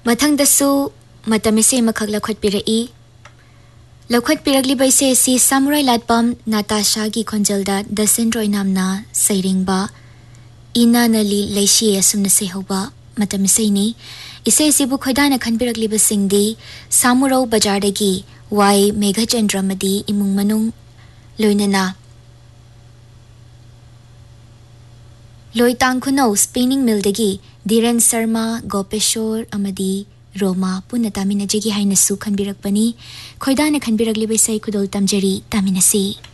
ꯃꯊꯪꯗꯁꯨ ꯃꯇꯝ ꯏꯁꯩ ꯑꯃꯈꯛ ꯂꯧꯈꯠꯄꯤꯔꯛꯏ ꯂꯧꯈꯠꯄꯤꯔꯛꯂꯤꯕ ꯏꯁꯩ ꯑꯁꯤ ꯁꯥꯃꯨꯔꯥꯏ ꯂꯥꯠꯄꯝ ꯅꯥꯇꯥꯁꯥꯒꯤ ꯈꯣꯟꯖꯦꯜꯗ ꯗꯁꯦꯟꯗ꯭ꯔ ꯑꯣꯏꯅꯥꯝꯅ ꯁꯩꯔꯦꯡꯕ ꯏꯅꯥꯅꯂꯤ ꯂꯩꯁꯤ ꯑꯁꯨꯝꯅ ꯁꯩꯍꯧꯕ ꯃꯇꯝ ꯏꯁꯩꯅꯤ ꯏꯁꯩ ꯑꯁꯤꯕꯨ ꯈꯣꯏꯗꯥꯅ ꯈꯟꯕꯤꯔꯛꯂꯤꯕꯁꯤꯡꯗꯤ ꯁꯥꯃꯨꯔꯧ ꯕꯖꯥꯔꯗꯒꯤ ꯋꯥꯏ ꯃꯦꯘꯆꯟꯗ꯭ꯔ ꯑꯃꯗꯤ ꯏꯃꯨꯡ ꯃꯅꯨꯡ ꯂꯣꯏꯅꯅ ꯂꯣꯏꯇꯥꯡ ꯈꯨꯅꯧ ꯁ꯭ꯄꯤꯅꯤꯡ ꯃꯤꯜꯗꯒꯤ ꯙꯤꯔꯦꯟ ꯁꯔꯃ ꯒꯣꯄꯦꯁꯣꯔ ꯑꯃꯗꯤ ꯔꯣꯃꯥ ꯄꯨꯟꯅ ꯇꯥꯃꯤꯟꯅꯖꯒꯤ ꯍꯥꯏꯅꯁꯨ ꯈꯟꯕꯤꯔꯛꯄꯅꯤ ꯈꯣꯏꯗꯥꯅ ꯈꯟꯕꯤꯔꯛꯂꯤꯕ ꯏꯁꯩ ꯈꯨꯗꯣꯜ ꯇꯝꯖꯔꯤ ꯇꯥꯃꯤꯟꯅꯁꯤ